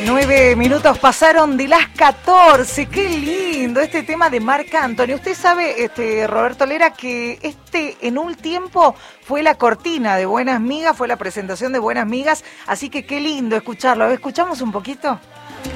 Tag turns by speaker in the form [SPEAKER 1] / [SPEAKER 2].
[SPEAKER 1] 9 minutos pasaron de las 14. Qué lindo este tema de Marc Anthony. Usted sabe, Roberto Lera, que en un tiempo fue la cortina de Buenas Migas, fue la presentación de Buenas Migas, así que qué lindo escucharlo. ¿Escuchamos un poquito?